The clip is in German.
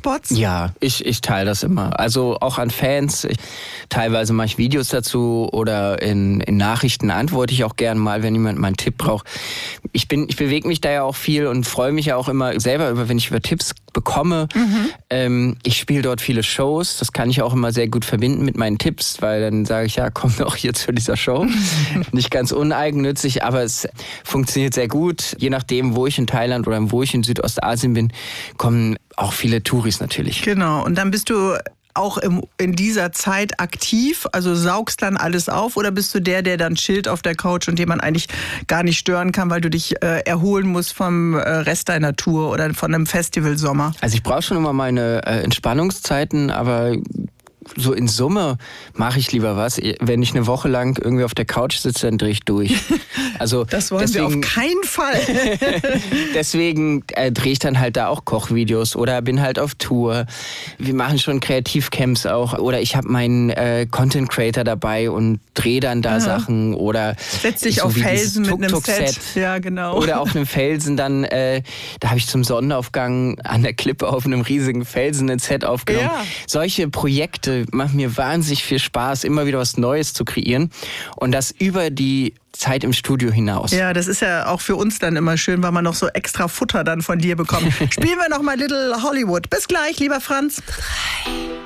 Werbespots? Ja, ich teile das immer. Also auch an Fans. Teilweise mache ich Videos dazu oder in Nachrichten antworte ich auch gern mal, wenn jemand mal einen Tipp braucht. Ich bewege mich da ja auch viel und freue mich ja auch immer selber wenn ich über Tipps bekomme. Ich spiele dort viele Shows. Das kann ich auch immer sehr gut verbinden mit meinen Tipps, weil dann sage ich, ja, komm doch hier zu dieser Show. Nicht ganz uneigennützig, aber es funktioniert sehr gut. Je nachdem, wo ich in Thailand oder wo ich in Südostasien bin, kommen auch viele Touris natürlich. Genau, und dann bist du auch in dieser Zeit aktiv, also saugst dann alles auf, oder bist du der dann chillt auf der Couch und den man eigentlich gar nicht stören kann, weil du dich erholen musst vom Rest deiner Tour oder von einem Festivalsommer? Also ich brauche schon immer meine Entspannungszeiten, aber so in Summe mache ich lieber was. Wenn ich eine Woche lang irgendwie auf der Couch sitze, dann drehe ich durch. Also das wollen wir auf keinen Fall. Deswegen drehe ich dann halt da auch Kochvideos oder bin halt auf Tour. Wir machen schon Kreativcamps auch. Oder ich habe meinen Content Creator dabei und drehe dann da Sachen. Oder setz dich auf Felsen mit einem Set. Ja, genau. Oder auf einem Felsen dann, da habe ich zum Sonnenaufgang an der Klippe auf einem riesigen Felsen ein Set aufgenommen. Ja. Solche Projekte macht mir wahnsinnig viel Spaß, immer wieder was Neues zu kreieren und das über die Zeit im Studio hinaus. Ja, das ist ja auch für uns dann immer schön, weil man noch so extra Futter dann von dir bekommt. Spielen wir noch mal Little Hollywood. Bis gleich, lieber Franz.